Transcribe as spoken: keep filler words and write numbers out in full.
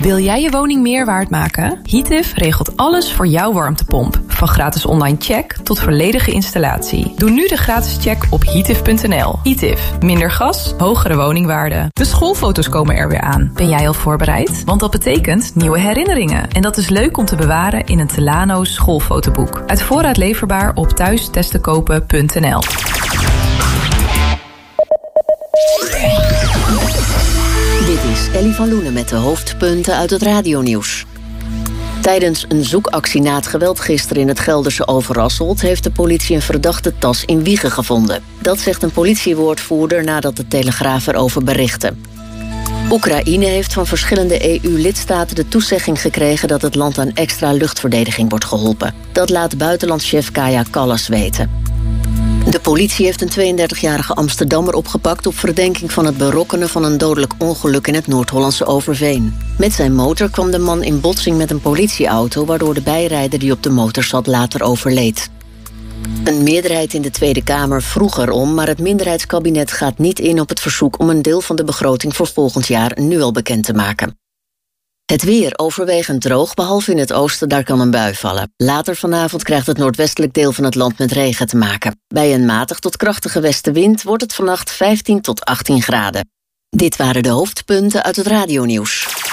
Wil jij je woning meer waard maken? Heative regelt alles voor jouw warmtepomp. Van gratis online check tot volledige installatie. Doe nu de gratis check op heative punt n l. Heative. Minder gas, hogere woningwaarde. De schoolfoto's komen er weer aan. Ben jij al voorbereid? Want dat betekent nieuwe herinneringen. En dat is leuk om te bewaren in een Telano schoolfotoboek. Uit voorraad leverbaar op thuistestenkopen punt n l. Dit is Ellie van Loenen met de hoofdpunten uit het radionieuws. Tijdens een zoekactie na het geweld gisteren in het Gelderse Overasselt heeft de politie een verdachte tas in Wijchen gevonden. Dat zegt een politiewoordvoerder nadat de Telegraaf erover berichtte. Oekraïne heeft van verschillende E U-lidstaten de toezegging gekregen dat het land aan extra luchtverdediging wordt geholpen. Dat laat buitenlandschef Kaja Kallas weten. De politie heeft een tweeëndertigjarige Amsterdammer opgepakt op verdenking van het berokkenen van een dodelijk ongeluk in het Noord-Hollandse Overveen. Met zijn motor kwam de man in botsing met een politieauto, waardoor de bijrijder die op de motor zat later overleed. Een meerderheid in de Tweede Kamer vroeg erom, maar het minderheidskabinet gaat niet in op het verzoek om een deel van de begroting voor volgend jaar nu al bekend te maken. Het weer overwegend droog, behalve in het oosten, daar kan een bui vallen. Later vanavond krijgt het noordwestelijk deel van het land met regen te maken. Bij een matig tot krachtige westenwind wordt het vannacht vijftien tot achttien graden. Dit waren de hoofdpunten uit het radionieuws.